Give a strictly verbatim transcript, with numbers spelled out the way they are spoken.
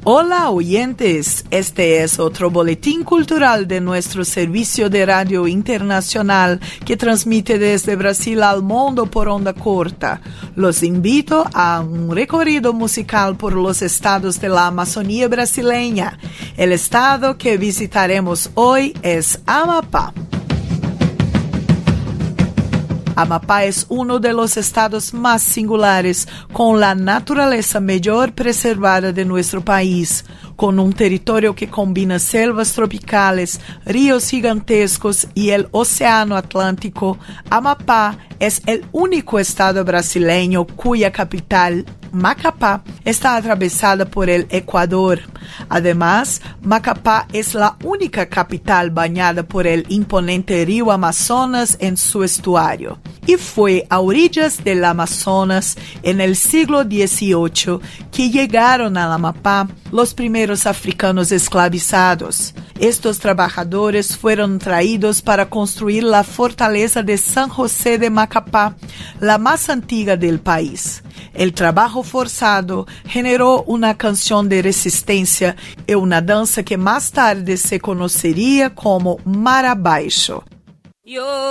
Hola oyentes, este es otro boletín cultural de nuestro servicio de radio internacional que transmite desde Brasil al mundo por onda corta. Los invito a un recorrido musical por los estados de la Amazonía brasileña. El estado que visitaremos hoy es Amapá. Amapá es uno de los estados más singulares, con la naturaleza mejor preservada de nuestro país, con un territorio que combina selvas tropicales, ríos gigantescos y el océano Atlántico. Amapá es el único estado brasileño cuya capital, Macapá, está atravesada por el Ecuador. Además, Macapá es la única capital bañada por el imponente río Amazonas en su estuario. Y fue a orillas del Amazonas, en el siglo dieciocho, que llegaron a Amapá los primeros africanos esclavizados. Estos trabajadores fueron traídos para construir la fortaleza de San José de Macapá, la más antigua del país. El trabajo forzado generó una canción de resistencia y una danza que más tarde se conocería como Mar Abaixo. Yo